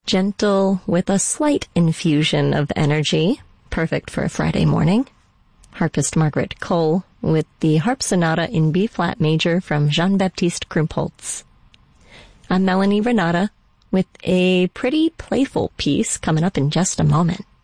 gentle with a slight infusion of energy, perfect for a Friday morning. Harpist Margaret Cole with the Harp Sonata in B-flat major from Jean-Baptiste Krumpholz. I'm Melanie Renata with a pretty playful piece coming up in just a moment.